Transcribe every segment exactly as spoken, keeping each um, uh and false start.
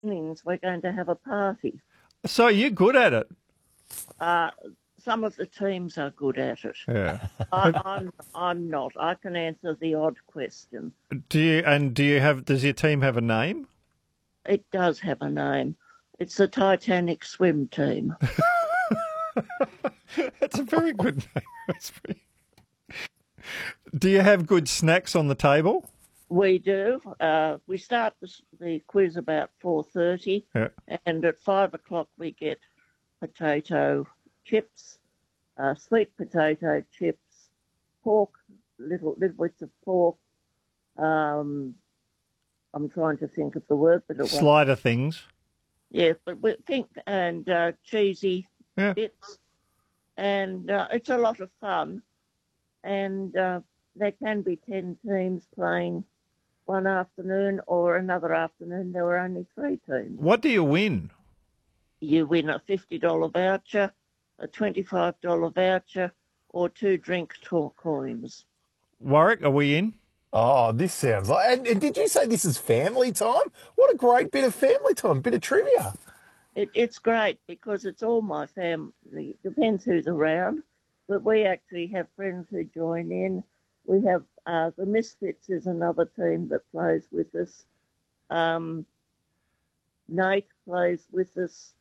evenings we're going to have a party. So you're good at it. Uh, some of the teams are good at it. Yeah. I, I'm I'm not. I can answer the odd question. Do you and do you have? Does your team have a name? It does have a name. It's the Titanic swim team. That's a very good name. That's pretty... Do you have good snacks on the table? We do. Uh, we start the, the quiz about four thirty, Yeah. and at five o'clock we get potato chips, uh, sweet potato chips, pork, little little bits of pork. Um, I'm trying to think of the word, but it won't. Slider things. Yeah, but we think and uh, cheesy Yeah. bits, and uh, it's a lot of fun. And uh, there can be ten teams playing one afternoon, or another afternoon there were only three teams. What do you win? You win a fifty dollar voucher, a twenty-five dollar voucher, or two drink tour coins. Warwick, are we in? Oh, this sounds like... And, and did you say this is family time? What a great bit of family time, bit of trivia. It, it's great because it's all my family. Depends who's around, but we actually have friends who join in. We have uh, the Misfits is another team that plays with us. Um, Nate plays with us,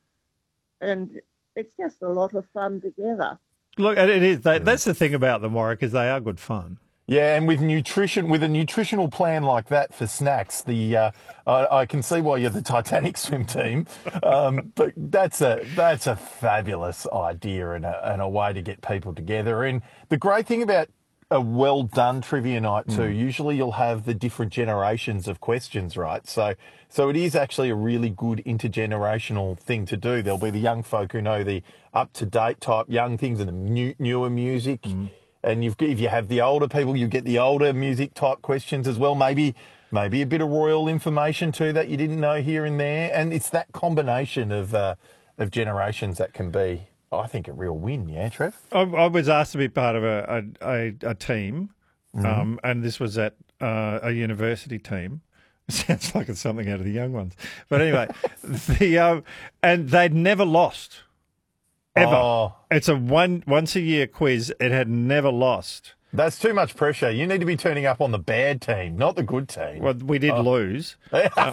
and it's just a lot of fun together. Look, it is. They, that's the thing about them, Warwick, is they are good fun. Yeah, and with nutrition, with a nutritional plan like that for snacks, the uh, I, I can see why you're the Titanic swim team. Um, but that's a that's a fabulous idea and a, and a way to get people together. And the great thing about a well done trivia night too, mm. usually you'll have the different generations of questions, right? So so it is actually a really good intergenerational thing to do. There'll be the young folk who know the up to date type young things and the new, newer music. Mm. And you've, if you have the older people, you get the older music type questions as well. Maybe maybe a bit of royal information too that you didn't know here and there. And it's that combination of uh, of generations that can be, I think, a real win. Yeah, Trev? I, I was asked to be part of a, a, a, a team, mm-hmm. um, and this was at uh, a university team. It sounds like it's something out of the young ones. But anyway, the um, and they'd never lost. Ever. Oh. It's a one once a year quiz. It had never lost. That's too much pressure. You need to be turning up on the bad team, not the good team. Well, we did oh. lose. uh,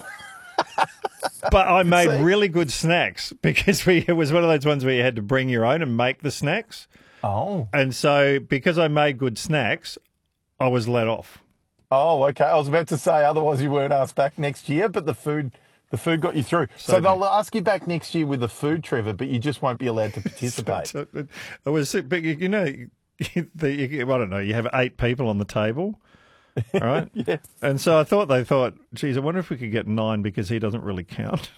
but I made See? really good snacks because we it was one of those ones where you had to bring your own and make the snacks. Oh. And so because I made good snacks, I was let off. Oh, okay. I was about to say otherwise you weren't asked back next year, but the food... The food got you through. So, so they'll ask you back next year with the food, Trevor, but you just won't be allowed to participate. so, it was, but you know, the, I don't know, you have eight people on the table, all right? Yeah. And so I thought they thought, geez, I wonder if we could get nine because he doesn't really count.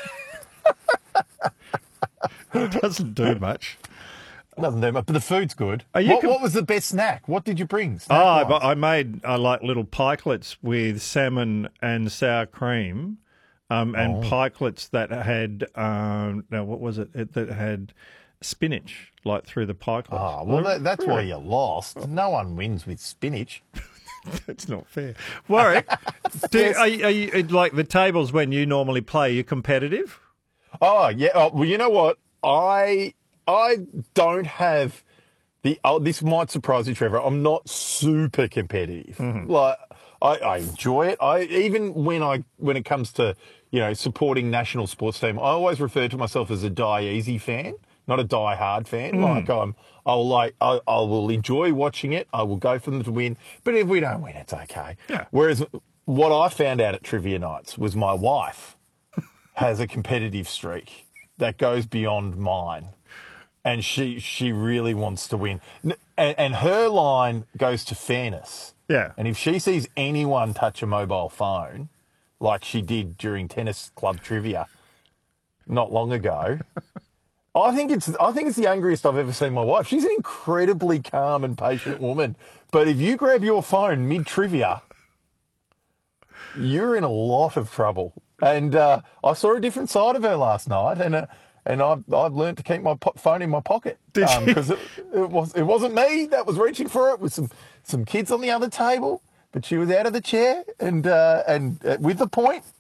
It doesn't do much. Doesn't do much, but the food's good. What, com- what was the best snack? What did you bring? Oh, but I made I like little pikelets with salmon and sour cream. Um, and oh. pikelets that had, um, now what was it? it? That had spinach, like through the pikelets. Oh, well, that, that's why you lost. No one wins with spinach. That's not fair. Warwick, do, yes. are, you, are you, like the tables when you normally play, are you competitive? Oh, yeah. Oh, well, you know what? I I don't have the, oh, this might surprise you, Trevor. I'm not super competitive. Mm-hmm. Like, I, I enjoy it. I even when I when it comes to, you know, supporting national sports team, I always refer to myself as a die easy fan, not a die hard fan. Mm. Like I'm, I'll like I, I will enjoy watching it. I will go for them to win. But if we don't win, it's okay. Yeah. Whereas what I found out at trivia nights was my wife has a competitive streak that goes beyond mine, and she she really wants to win. And, and her line goes to fairness. Yeah. And if she sees anyone touch a mobile phone, like she did during tennis club trivia not long ago, I think it's I think it's the angriest I've ever seen my wife. She's an incredibly calm and patient woman. But if you grab your phone mid-trivia, you're in a lot of trouble. And uh, I saw a different side of her last night, and uh, and I've I've learned to keep my po- phone in my pocket because um, it, it was it wasn't me that was reaching for it with some. Some kids on the other table, but she was out of the chair and uh, and uh, with the point,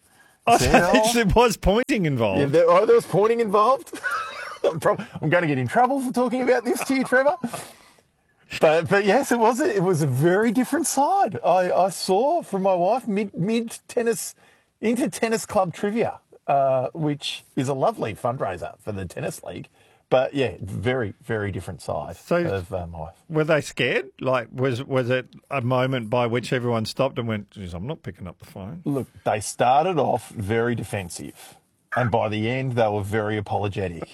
Oh, said, oh, there was pointing involved. yeah, there, oh, there was pointing involved. I'm, prob- I'm going to get in trouble for talking about this to you, Trevor. But but yes, it was a, it was a very different side. I, I saw from my wife mid mid tennis into tennis club trivia, uh, which is a lovely fundraiser for the tennis league. But yeah, very very different side So- of uh, my wife. Were they scared? Like, was was it a moment by which everyone stopped and went, "Geez, I'm not picking up the phone"? Look, they started off very defensive, and by the end, they were very apologetic.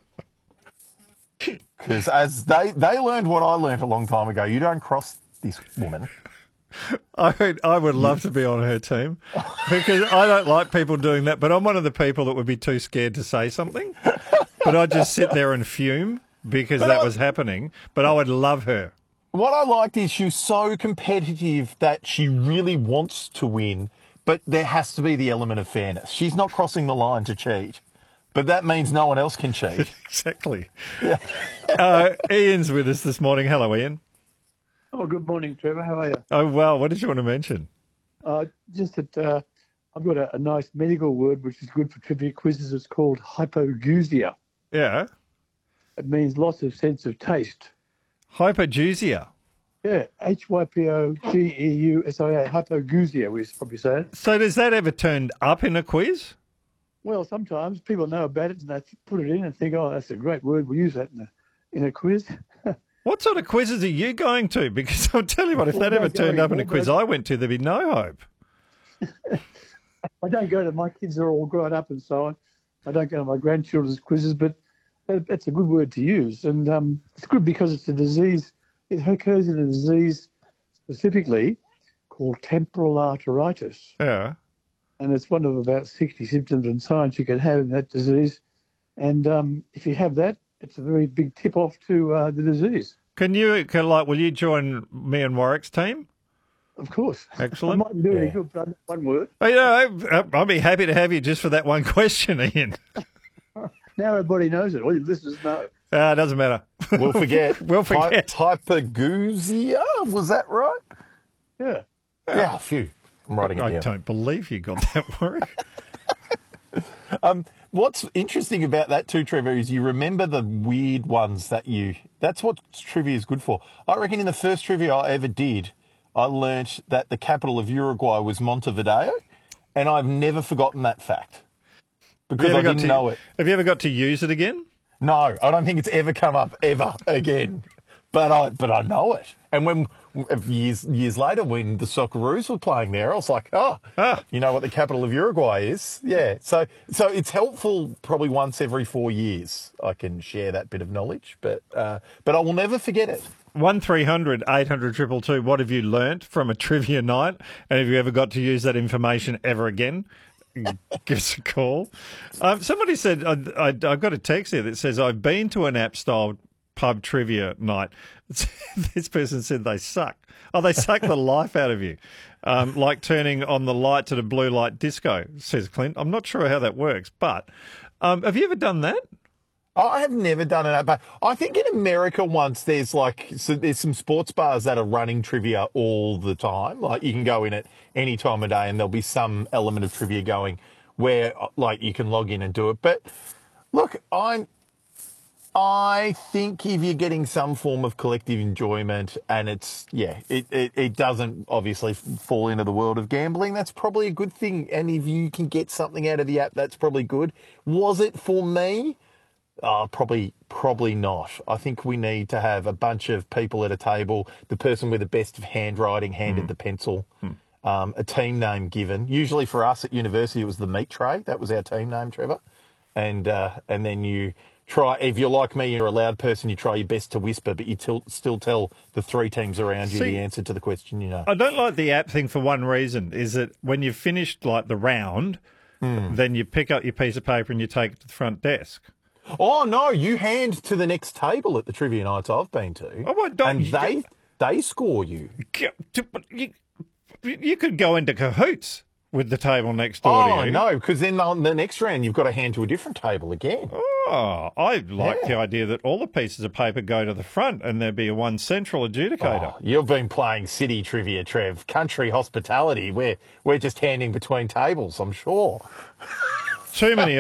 Because as they they learned what I learned a long time ago, you don't cross this woman. I would, I would love to be on her team because I don't like people doing that, but I'm one of the people that would be too scared to say something. But I'd just sit there and fume because But that I- was happening. But I would love her. What I liked is she's so competitive that she really wants to win, but there has to be the element of fairness. She's not crossing the line to cheat, but that means no one else can cheat. Exactly. uh, Ian's with us this morning. Hello, Ian. Oh, good morning, Trevor. How are you? Oh, well, what did you want to mention? Uh, just that uh, I've got a, a nice medical word which is good for trivia quizzes. It's called hypogeusia. Yeah. It means loss of sense of taste. Hypogeusia. Yeah, H Y P O G E U S I A, hypogeusia, we probably say it. So does that ever turn up in a quiz? Well, sometimes people know about it and they put it in and think, oh, that's a great word. We'll use that in a, in a quiz. What sort of quizzes are you going to? Because I'll tell you what, if Well, that ever don't go turned up in a anymore, quiz but- I went to, there'd be no hope. I don't go to my kids are all grown up and so on. I don't go to my grandchildren's quizzes, but that, that's a good word to use. And um, it's good because it's a disease. It occurs in a disease specifically called temporal arteritis. Yeah. And it's one of about sixty symptoms and signs you can have in that disease. And um, if you have that, it's a very big tip off to uh, the disease. Can you, can, like, will you join me and Warwick's team? Of course. Excellent. I mightn't do any Yeah. good, but I know one word. Oh, yeah, I- I'll be happy to have you just for that one question, Ian. Now everybody knows it. All your listeners know. Ah, it doesn't matter. We'll forget. We'll forget. Hy- hypogeusia, was that right? Yeah. Yeah, phew. I'm writing it I down. don't believe you got that word. Um, what's interesting about that too, Trevor, is you remember the weird ones that you. That's what trivia is good for. I reckon in the first trivia I ever did, I learnt that the capital of Uruguay was Montevideo, and I've never forgotten that fact because Have you I ever got didn't to- know it. Have you ever got to use it again? No, I don't think it's ever come up ever again. But I, but I know it. And when years years later, when the Socceroos were playing there, I was like, oh, Ah. you know what the capital of Uruguay is? Yeah. So so it's helpful. Probably once every four years, I can share that bit of knowledge. But uh, but I will never forget it. One three hundred eight hundred two two two. What have you learnt from a trivia night? And have you ever got to use that information ever again? Give us a call. Um, somebody said, I, I, I've got a text here that says, I've been to an app-style pub trivia night. This person said they suck. Oh, they suck the life out of you. Um, like turning on the lights at a blue light disco, says Clint. I'm not sure how that works, but um, have you ever done that? I have never done it, but I think in America once there's like so there's some sports bars that are running trivia all the time. Like you can go in at any time of day and there'll be some element of trivia going where like you can log in and do it. But look, I'm I think if you're getting some form of collective enjoyment and it's yeah, it, it, it doesn't obviously fall into the world of gambling, that's probably a good thing. And if you can get something out of the app, that's probably good. Was it for me? Uh, probably, probably not. I think we need to have a bunch of people at a table. The person with the best of handwriting handed the pencil. Um, a team name given. Usually for us at university, it was the meat tray. That was our team name, Trevor. And uh, and then you try. If you're like me, you're a loud person. You try your best to whisper, but you til- still tell the three teams around you See- the answer to the question. You know. I don't like the app thing for one reason, is that when you've finished like the round, then you pick up your piece of paper and you take it to the front desk. Oh no, you hand to the next table at the trivia nights I've been to, Oh, I don't- and they they score you. You, you could go into cahoots with the table next door Oh to you. no, because then on the next round you've got to hand to a different table again. Oh, Oh, I like Yeah. the idea that all the pieces of paper go to the front and there be a one central adjudicator. Oh, you've been playing city trivia, Trev. Country hospitality. We're, we're just handing between tables, I'm sure. Too many